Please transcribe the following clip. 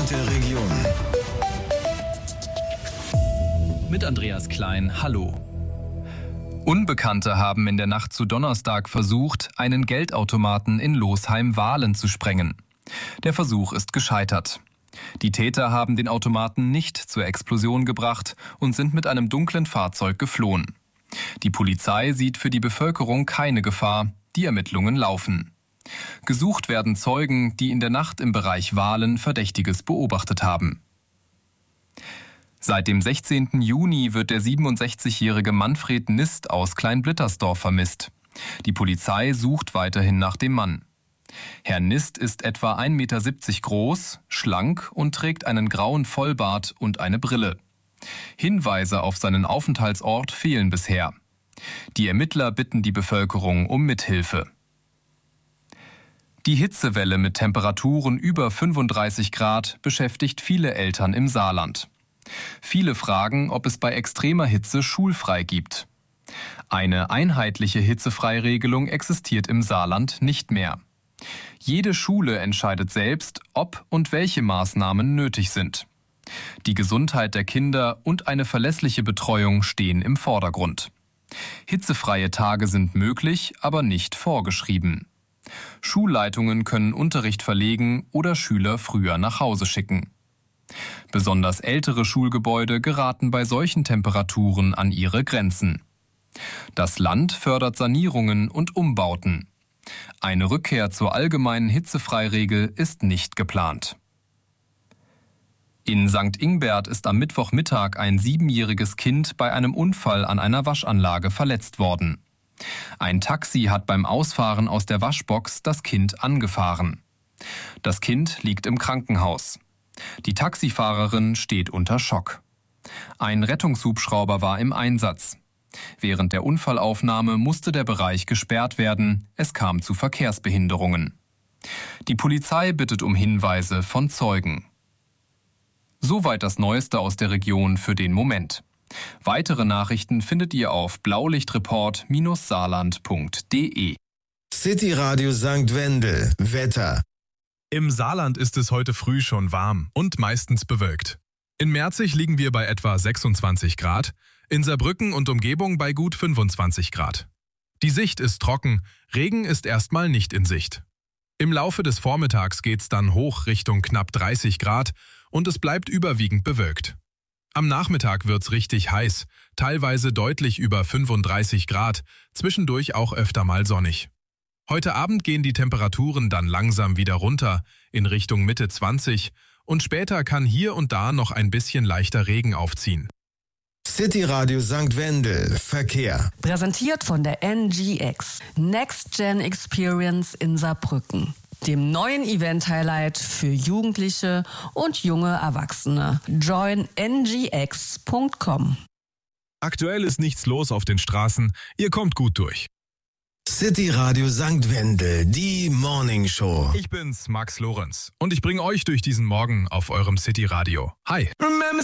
und der Region. Mit Andreas Klein, hallo. Unbekannte haben in der Nacht zu Donnerstag versucht, einen Geldautomaten in Losheim-Wahlen zu sprengen. Der Versuch ist gescheitert. Die Täter haben den Automaten nicht zur Explosion gebracht und sind mit einem dunklen Fahrzeug geflohen. Die Polizei sieht für die Bevölkerung keine Gefahr. Die Ermittlungen laufen. Gesucht werden Zeugen, die in der Nacht im Bereich Wahlen Verdächtiges beobachtet haben. Seit dem 16. Juni wird der 67-jährige Manfred Nist aus Kleinblittersdorf vermisst. Die Polizei sucht weiterhin nach dem Mann. Herr Nist ist etwa 1,70 Meter groß, schlank und trägt einen grauen Vollbart und eine Brille. Hinweise auf seinen Aufenthaltsort fehlen bisher. Die Ermittler bitten die Bevölkerung um Mithilfe. Die Hitzewelle mit Temperaturen über 35 Grad beschäftigt viele Eltern im Saarland. Viele fragen, ob es bei extremer Hitze schulfrei gibt. Eine einheitliche Hitzefreiregelung existiert im Saarland nicht mehr. Jede Schule entscheidet selbst, ob und welche Maßnahmen nötig sind. Die Gesundheit der Kinder und eine verlässliche Betreuung stehen im Vordergrund. Hitzefreie Tage sind möglich, aber nicht vorgeschrieben. Schulleitungen können Unterricht verlegen oder Schüler früher nach Hause schicken. Besonders ältere Schulgebäude geraten bei solchen Temperaturen an ihre Grenzen. Das Land fördert Sanierungen und Umbauten. Eine Rückkehr zur allgemeinen Hitzefreiregel ist nicht geplant. In St. Ingbert ist am Mittwochmittag ein 7-jähriges Kind bei einem Unfall an einer Waschanlage verletzt worden. Ein Taxi hat beim Ausfahren aus der Waschbox das Kind angefahren. Das Kind liegt im Krankenhaus. Die Taxifahrerin steht unter Schock. Ein Rettungshubschrauber war im Einsatz. Während der Unfallaufnahme musste der Bereich gesperrt werden. Es kam zu Verkehrsbehinderungen. Die Polizei bittet um Hinweise von Zeugen. Soweit das Neueste aus der Region für den Moment. Weitere Nachrichten findet ihr auf blaulichtreport-saarland.de. City Radio St. Wendel. Wetter. Im Saarland ist es heute früh schon warm und meistens bewölkt. In Merzig liegen wir bei etwa 26 Grad, in Saarbrücken und Umgebung bei gut 25 Grad. Die Sicht ist trocken, Regen ist erstmal nicht in Sicht. Im Laufe des Vormittags geht's dann hoch Richtung knapp 30 Grad und es bleibt überwiegend bewölkt. Am Nachmittag wird's richtig heiß, teilweise deutlich über 35 Grad, zwischendurch auch öfter mal sonnig. Heute Abend gehen die Temperaturen dann langsam wieder runter, in Richtung Mitte 20, und später kann hier und da noch ein bisschen leichter Regen aufziehen. City Radio St. Wendel. Verkehr. Präsentiert von der NGX. Next Gen Experience in Saarbrücken. Dem neuen Event-Highlight für Jugendliche und junge Erwachsene. Join ngx.com. Aktuell ist nichts los auf den Straßen, ihr kommt gut durch. City Radio St. Wendel, die Morning Show. Ich bin's, Max Lorenz, und ich bringe euch durch diesen Morgen auf eurem City Radio. Hi! Remember